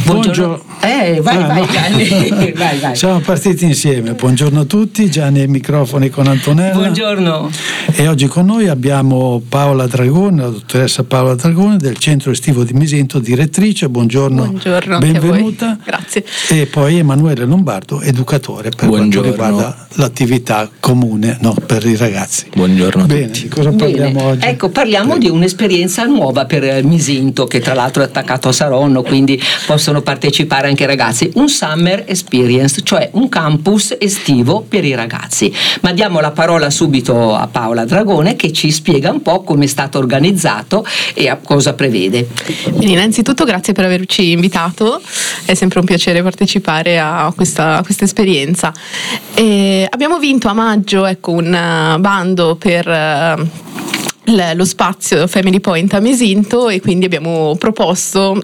Buongiorno. Vai Gianni. vai. Siamo partiti insieme. Buongiorno a tutti, Gianni ai microfoni con Antonella. Buongiorno. E oggi con noi abbiamo Paola Dragone, la dottoressa Paola Dragone del Centro Estivo di Misinto, direttrice. Buongiorno, benvenuta. A voi. Grazie. E poi Emanuele Lombardo, educatore per quanto riguarda l'attività comune, per i ragazzi. Buongiorno a Bene, tutti. di cosa parliamo oggi? Ecco, parliamo di un'esperienza nuova per Misinto, che tra l'altro è attaccato a Saronno, quindi possono partecipare anche i ragazzi. Un Summer Experience, cioè un campus estivo per i ragazzi. Ma diamo la parola subito a Paola Dragone, che ci spiega un po' come è stato organizzato e a cosa prevede. Bene, innanzitutto grazie per averci invitato, è sempre un piacere partecipare a questa esperienza. Abbiamo vinto a maggio un bando per lo spazio Family Point a Misinto, e quindi abbiamo proposto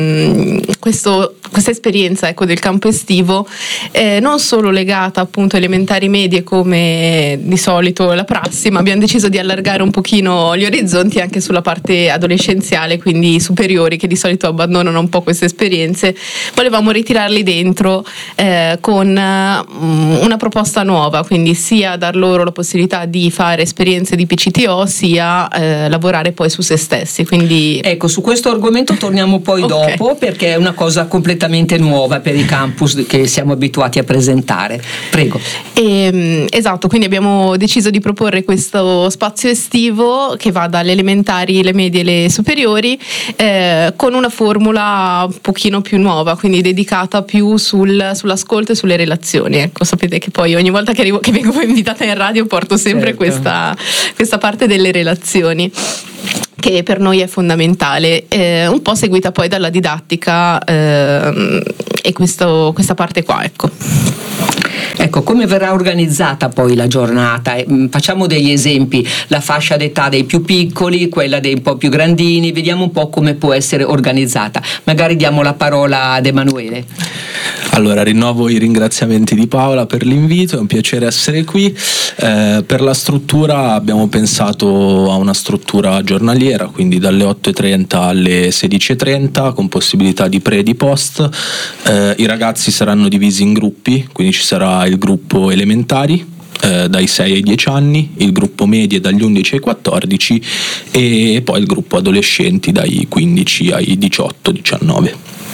questa esperienza del campo estivo, non solo legata appunto elementari medie come di solito la prassi, ma abbiamo deciso di allargare un pochino gli orizzonti anche sulla parte adolescenziale, quindi superiori, che di solito abbandonano un po' queste esperienze. Volevamo ritirarli dentro con una proposta nuova, quindi sia dar loro la possibilità di fare esperienze di PCTO, sia lavorare poi su se stessi. Quindi ecco, su questo argomento torniamo poi dopo, perché è una cosa completamente nuova per i campus che siamo abituati a presentare. Prego. Esatto, quindi abbiamo deciso di proporre questo spazio estivo che va dalle elementari, le medie e le superiori, con una formula un pochino più nuova, quindi dedicata più sull'ascolto e sulle relazioni. Ecco, sapete che poi ogni volta che vengo invitata in radio porto sempre questa parte delle relazioni, che per noi è fondamentale, un po' seguita poi dalla didattica, e questa parte qua, Ecco, come verrà organizzata poi la giornata? Facciamo degli esempi: la fascia d'età dei più piccoli, quella dei un po' più grandini, vediamo un po' come può essere organizzata. Magari diamo la parola ad Emanuele. Allora, rinnovo i ringraziamenti di Paola per l'invito, è un piacere essere qui. Per la struttura abbiamo pensato a una struttura giornaliera, quindi dalle 8:30 alle 16:30, con possibilità di pre e di post. I ragazzi saranno divisi in gruppi, quindi ci sarà il gruppo elementari dai 6 ai 10 anni, il gruppo medie dagli 11 ai 14 e poi il gruppo adolescenti dai 15 ai 18-19.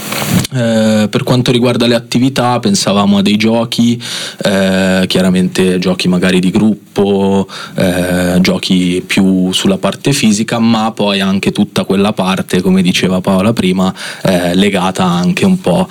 Per quanto riguarda le attività, pensavamo a dei giochi, chiaramente giochi magari di gruppo, giochi più sulla parte fisica, ma poi anche tutta quella parte, come diceva Paola prima, legata anche un po'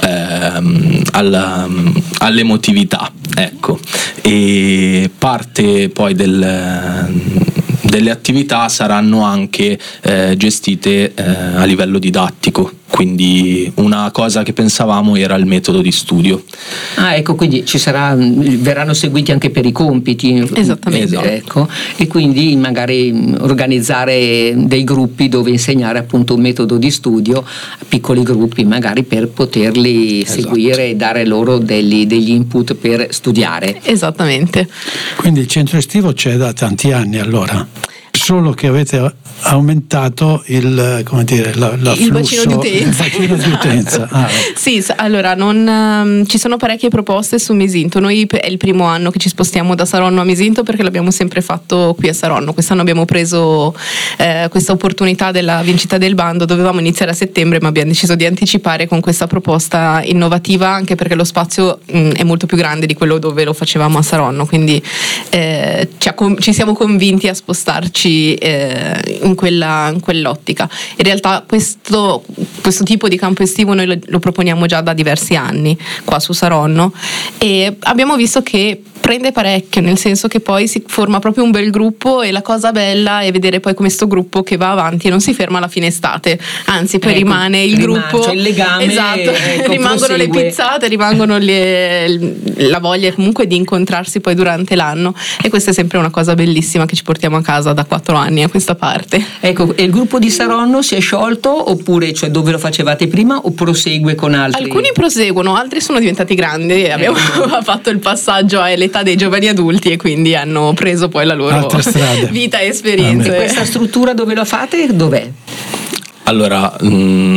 all'emotività, ecco. E parte poi delle attività saranno anche gestite a livello didattico, quindi una cosa che pensavamo era il metodo di studio. Ecco, quindi verranno seguiti anche per i compiti. Esattamente. Ecco, e quindi magari organizzare dei gruppi dove insegnare appunto un metodo di studio a piccoli gruppi, magari per poterli seguire e dare loro degli input per studiare. Esattamente. Quindi il centro estivo c'è da tanti anni, allora, solo che avete aumentato il bacino di utenza. Sì, allora ci sono parecchie proposte su Misinto. Noi è il primo anno che ci spostiamo da Saronno a Misinto, perché l'abbiamo sempre fatto qui a Saronno. Quest'anno abbiamo preso questa opportunità della vincita del bando. Dovevamo iniziare a settembre, ma abbiamo deciso di anticipare con questa proposta innovativa, anche perché lo spazio è molto più grande di quello dove lo facevamo a Saronno, quindi ci siamo convinti a spostarci in quell'ottica. In realtà questo tipo di campo estivo noi lo proponiamo già da diversi anni qua su Saronno, e abbiamo visto che prende parecchio, nel senso che poi si forma proprio un bel gruppo, e la cosa bella è vedere poi come sto gruppo che va avanti e non si ferma alla fine estate, anzi poi rimane il gruppo, cioè il legame, esatto, rimangono le pizzate, rimangono la voglia comunque di incontrarsi poi durante l'anno, e questa è sempre una cosa bellissima che ci portiamo a casa da 4 anni a questa parte. Ecco, e il gruppo di Saronno si è sciolto, oppure, cioè, dove lo facevate prima, o prosegue con altri? Alcuni proseguono, altri sono diventati grandi e abbiamo fatto il passaggio all'età dei giovani adulti, e quindi hanno preso poi la loro vita e esperienze. E questa struttura dove lo fate? Dov'è? Allora,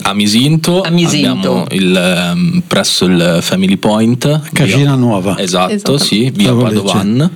a Misinto. Abbiamo presso il Family Point, Cascina Nuova. Esatto, sì, via Padovan.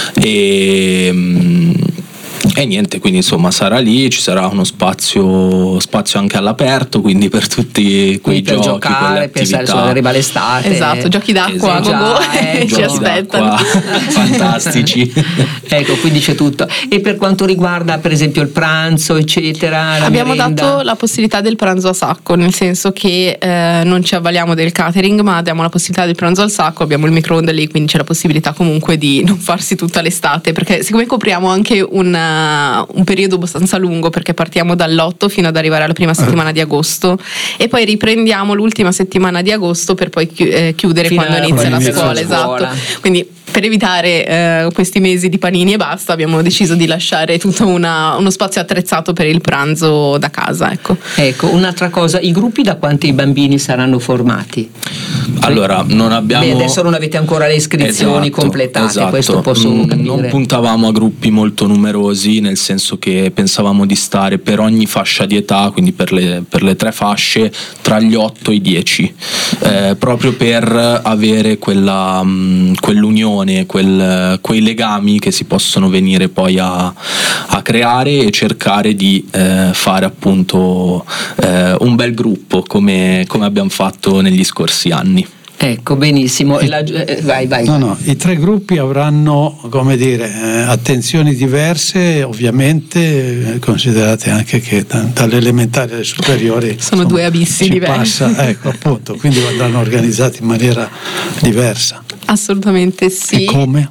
E niente, quindi insomma sarà lì, ci sarà uno spazio anche all'aperto, quindi per tutti quei giochi, giocare, pensare arriva l'estate. Esatto, giochi d'acqua, ci aspettano. Fantastici. Ecco, quindi c'è tutto. E per quanto riguarda per esempio il pranzo, eccetera, abbiamo dato la possibilità del pranzo a sacco, nel senso che non ci avvaliamo del catering, ma diamo la possibilità del pranzo al sacco, abbiamo il microonde lì, quindi c'è la possibilità comunque di non farsi tutta l'estate, perché siccome copriamo anche un periodo abbastanza lungo, perché partiamo dall'8 fino ad arrivare alla prima settimana di agosto e poi riprendiamo l'ultima settimana di agosto per poi chiudere fino quando inizia la scuola. Esatto, quindi per evitare questi mesi di panini e basta, abbiamo deciso di lasciare tutto uno spazio attrezzato per il pranzo da casa. Ecco, un'altra cosa, i gruppi da quanti bambini saranno formati? Allora, non abbiamo... adesso non avete ancora le iscrizioni completate, questo posso capire. Non puntavamo a gruppi molto numerosi, nel senso che pensavamo di stare per ogni fascia di età, quindi per le 3 fasce, tra gli 8 e i 10, proprio per avere quell'unione, quei legami che si possono venire poi a creare e cercare di fare appunto un bel gruppo come abbiamo fatto negli scorsi anni. Ecco, benissimo. Vai. No, i 3 gruppi avranno, come dire, attenzioni diverse, ovviamente, considerate anche che dalle elementari alle superiori sono 2 abissi diversi. Ecco, appunto, quindi andranno organizzati in maniera diversa. Assolutamente sì. E come?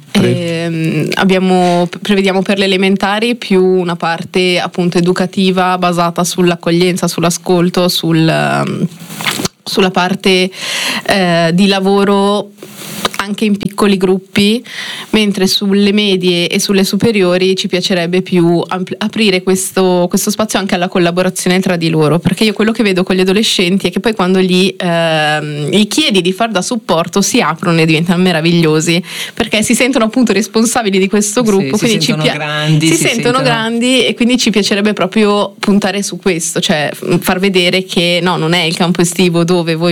Prevediamo per le elementari più una parte appunto educativa basata sull'accoglienza, sull'ascolto, sulla parte di lavoro anche in piccoli gruppi, mentre sulle medie e sulle superiori ci piacerebbe più aprire questo spazio anche alla collaborazione tra di loro, perché io quello che vedo con gli adolescenti è che poi quando gli chiedi di far da supporto si aprono e diventano meravigliosi, perché si sentono appunto responsabili di questo gruppo, si sentono grandi e quindi ci piacerebbe proprio puntare su questo, cioè far vedere che no, non è il campo estivo dove voi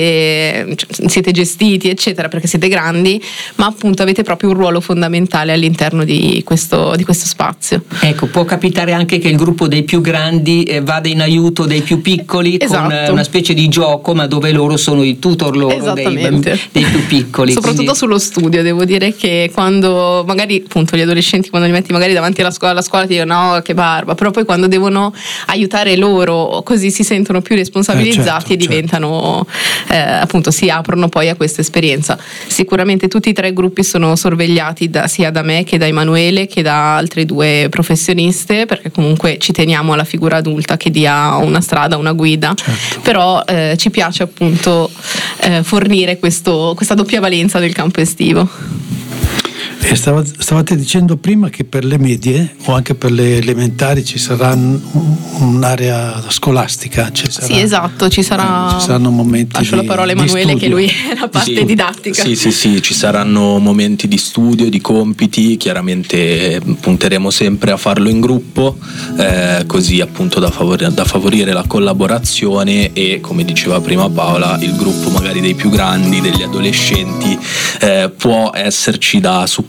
siete gestiti eccetera perché siete grandi, ma appunto avete proprio un ruolo fondamentale all'interno di questo spazio. Ecco, può capitare anche che il gruppo dei più grandi vada in aiuto dei più piccoli, esatto, con una specie di gioco, ma dove loro sono i tutor loro dei più piccoli. Soprattutto sullo studio, devo dire che quando magari appunto gli adolescenti, quando li metti magari davanti alla scuola ti dicono no, che barba, però poi quando devono aiutare loro così si sentono più responsabilizzati e diventano appunto si aprono poi a questa esperienza. Sicuramente tutti i 3 gruppi sono sorvegliati sia da me che da Emanuele che da altre 2 professioniste, perché comunque ci teniamo alla figura adulta che dia una strada, una guida, però ci piace appunto fornire questa doppia valenza del campo estivo. E stavate dicendo prima che per le medie o anche per le elementari ci sarà un'area scolastica. Sì, esatto, ci saranno momenti. Lascio la parola a Emanuele, che lui è la parte didattica. Sì, ci saranno momenti di studio, di compiti, chiaramente punteremo sempre a farlo in gruppo, così appunto da favorire la collaborazione e, come diceva prima Paola, il gruppo magari dei più grandi, degli adolescenti, può esserci da supporto,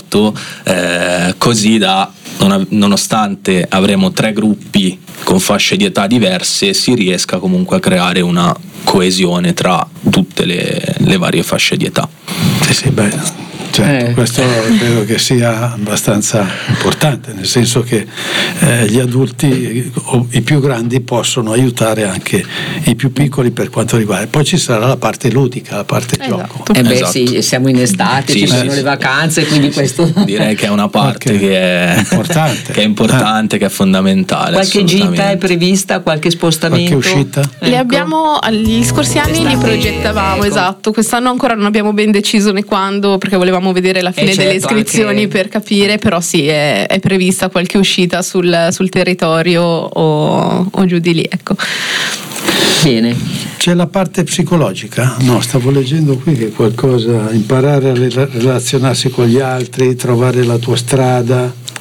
così da, nonostante avremo 3 gruppi con fasce di età diverse, si riesca comunque a creare una coesione tra tutte le varie fasce di età. Sì, beh. Certo, questo credo che sia abbastanza importante, nel senso che gli adulti o i più grandi possono aiutare anche i più piccoli per quanto riguarda. Poi ci sarà la parte ludica, la parte gioco. Esatto. Sì, siamo in estate, ci sono le vacanze, quindi questo direi che è una parte che è importante, che è fondamentale. Qualche gita è prevista, qualche spostamento? Qualche uscita? Le abbiamo, gli scorsi anni li progettavamo, esatto. Quest'anno ancora non abbiamo ben deciso né quando, perché volevamo vedere la fine delle iscrizioni anche per capire, però sì, è prevista qualche uscita sul territorio o giù di lì, ecco. Bene. C'è la parte psicologica? No, stavo leggendo qui che qualcosa, imparare a relazionarsi con gli altri, trovare la tua strada.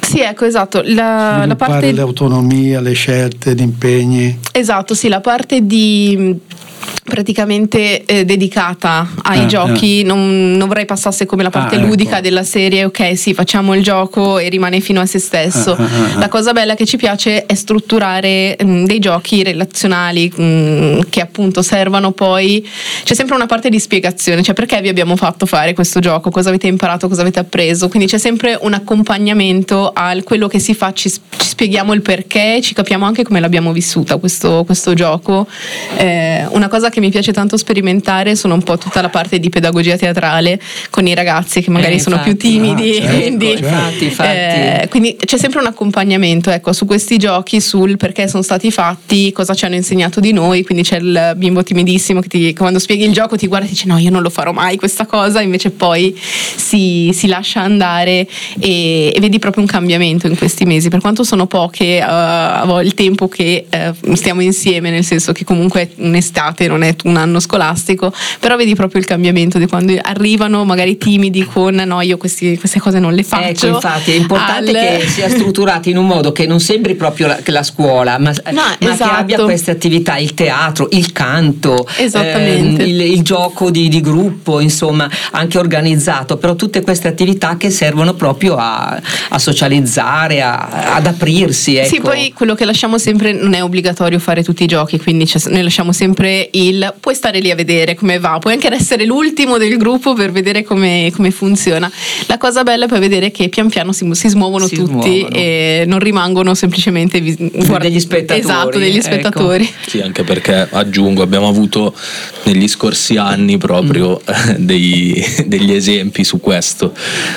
Sì, ecco, esatto. La parte l'autonomia, le scelte, gli impegni. Esatto, sì, la parte di praticamente dedicata ai giochi non vorrei passasse come la parte ludica della serie, ok, sì, facciamo il gioco e rimane fino a se stesso. La cosa bella che ci piace è strutturare dei giochi relazionali che appunto servano, poi c'è sempre una parte di spiegazione, cioè perché vi abbiamo fatto fare questo gioco, cosa avete imparato, cosa avete appreso, quindi c'è sempre un accompagnamento a quello che si fa, ci spieghiamo il perché, ci capiamo anche come l'abbiamo vissuta questo gioco. Una cosa che mi piace tanto sperimentare sono un po' tutta la parte di pedagogia teatrale con i ragazzi che magari sono più timidi, quindi quindi c'è sempre un accompagnamento, ecco, su questi giochi, sul perché sono stati fatti, cosa ci hanno insegnato di noi, quindi c'è il bimbo timidissimo che quando spieghi il gioco ti guarda e dice no, io non lo farò mai questa cosa, invece poi si lascia andare e vedi proprio un cambiamento in questi mesi, per quanto sono poche il tempo che stiamo insieme, nel senso che comunque è un'estate, non è un anno scolastico, però vedi proprio il cambiamento di quando arrivano magari timidi con no, io queste cose non le faccio. Ecco, infatti è importante che sia strutturato in un modo che non sembri proprio la scuola, ma che abbia queste attività, il teatro, il canto, il gioco di gruppo, insomma, anche organizzato, però tutte queste attività che servono proprio a socializzare, ad aprirsi, ecco. Sì, poi quello che lasciamo sempre, non è obbligatorio fare tutti i giochi, quindi noi lasciamo sempre puoi stare lì a vedere come va, puoi anche essere l'ultimo del gruppo per vedere come funziona. La cosa bella è poi vedere che pian piano si smuovono tutti e non rimangono semplicemente degli spettatori. Esatto, degli spettatori. Ecco. Sì, anche perché aggiungo, abbiamo avuto negli scorsi anni proprio degli esempi su questo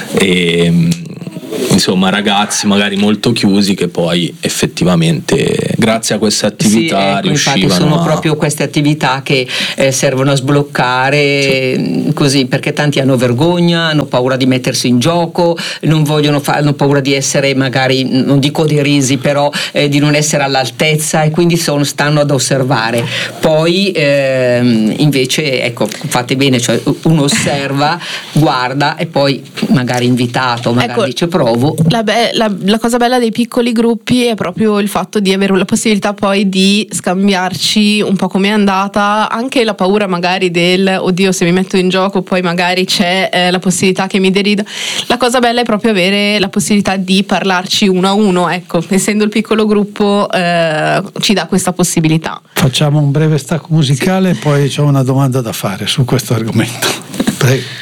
e insomma ragazzi magari molto chiusi che poi effettivamente grazie a queste attività riuscivano. Infatti sono proprio queste attività che servono a sbloccare, così, perché tanti hanno vergogna, hanno paura di mettersi in gioco, non vogliono hanno paura di essere, magari non dico derisi, però di non essere all'altezza, e quindi stanno ad osservare. Poi invece ecco, fate bene, cioè uno osserva, guarda e poi magari invitato, magari dice provo. La cosa bella dei piccoli gruppi è proprio il fatto di avere la possibilità poi di scambiarci un po' come è andata, anche la paura magari del oddio se mi metto in gioco poi magari c'è la possibilità che mi derida. La cosa bella è proprio avere la possibilità di parlarci uno a uno, ecco, essendo il piccolo gruppo ci dà questa possibilità. Facciamo un breve stacco musicale e poi c'ho una domanda da fare su questo argomento. Prego.